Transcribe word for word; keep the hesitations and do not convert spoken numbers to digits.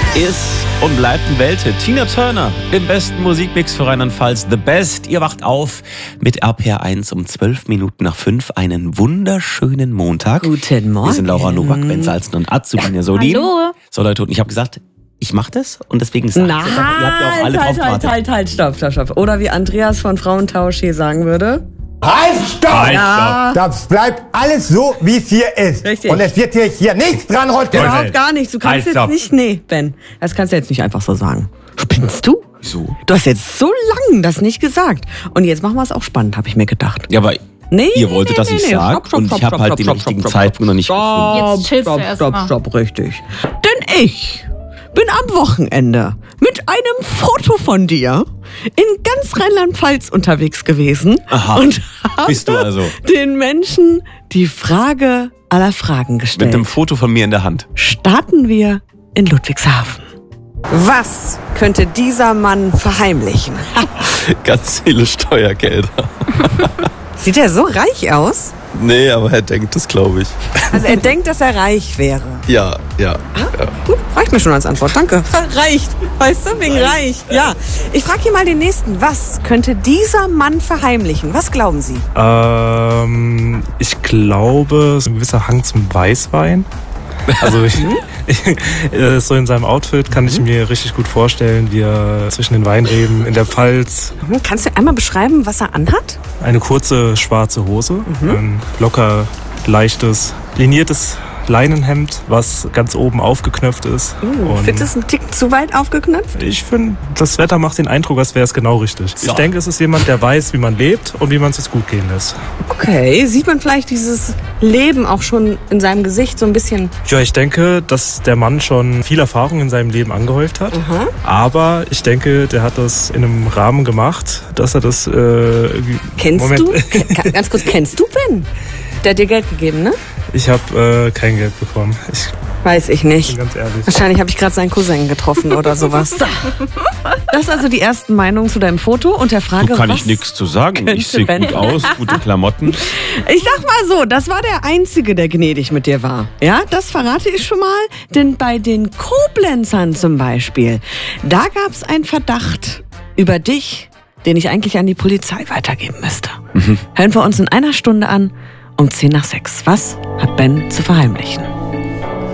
Ist und bleibt ein Welthit. Tina Turner im besten Musikmix für Rheinland-Pfalz. The Best. Ihr wacht auf mit R P R eins um zwölf Minuten nach fünf. Einen wunderschönen Montag. Guten Morgen. Wir sind Laura Nowak, Ben Salzen und Azubine Solin. Hallo. So Leute, und ich habe gesagt, ich mache das und deswegen sage ich es. Ihr habt ja auch alle drauf halt, halt, gewartet. halt, halt, stopp, stopp, stopp. Oder wie Andreas von Frauentausch hier sagen würde. Halt, stopp! Halt, Ja. Das bleibt alles so, wie es hier ist. Richtig. Und es wird hier, hier nichts dran heute. Überhaupt gar nichts. Du kannst Halt, jetzt stopp. nicht, nee, Ben, das kannst du jetzt nicht einfach so sagen. Spinnst du? Wieso? Du hast jetzt so lange das nicht gesagt. Und jetzt machen wir es auch spannend, habe ich mir gedacht. Ja, aber Nee, ihr wolltet, nee, dass nee, ich nee. sage Stopp, stopp, und stopp, ich habe stopp, halt den stopp, richtigen stopp, Zeitpunkt noch nicht Stopp, gefunden. Jetzt chillst du stopp, erst stopp, mal. stopp, richtig. Denn ich bin am Wochenende mit einem Foto von dir in ganz Rheinland-Pfalz unterwegs gewesen. Aha, und habe bist du also. den Menschen die Frage aller Fragen gestellt. Mit einem Foto von mir in der Hand. Starten wir in Ludwigshafen. Was könnte dieser Mann verheimlichen? Ganz viele Steuergelder. Sieht er so reich aus? Nee, aber er denkt das, glaube ich. Also er denkt, dass er reich wäre. Ja, ja. ja. Gut, reicht mir schon als Antwort. Danke. Reicht. Weißt du, wegen reicht. Ja. Ich frage hier mal den nächsten. Was könnte dieser Mann verheimlichen? Was glauben Sie? Ähm, ich glaube, so ein gewisser Hang zum Weißwein. Also ich, ich, äh, so in seinem Outfit kann ich mir richtig gut vorstellen, wie er zwischen den Weinreben in der Pfalz, Hm, Kannst du einmal beschreiben, was er anhat? eine kurze schwarze Hose, ein locker leichtes, liniertes Leinenhemd, was ganz oben aufgeknöpft ist. Uh, Und Findest du es ein Tick zu weit aufgeknöpft? ich finde, das Wetter macht den Eindruck, als wäre es genau richtig. So. Ich denke, es ist jemand, der weiß, wie man lebt und wie man es sich gut gehen lässt. Okay, sieht man vielleicht dieses Leben auch schon in seinem Gesicht so ein bisschen? Ja, ich denke, dass der Mann schon viel Erfahrung in seinem Leben angehäuft hat. Aber ich denke, der hat das in einem Rahmen gemacht, dass er das... Äh, Kennst Moment. du? Ke- Ganz kurz, kennst du Ben? Der hat dir Geld gegeben, ne? Ich habe äh, kein Geld bekommen. Ich Weiß ich bin nicht. ganz ehrlich. Wahrscheinlich habe ich gerade seinen Cousin getroffen oder sowas. Das sind also die ersten Meinungen zu deinem Foto und der Frage, Du kann was ich nichts zu sagen. könnte Ich sehe Ben- gut aus, gute Klamotten. Ich sag mal so, das war der Einzige, der gnädig mit dir war. Ja, das verrate ich schon mal. Denn bei den Koblenzern zum Beispiel, da gab es einen Verdacht über dich, den ich eigentlich an die Polizei weitergeben müsste. Hören wir uns in einer Stunde an, um zehn nach sechs. Was hat Ben zu verheimlichen?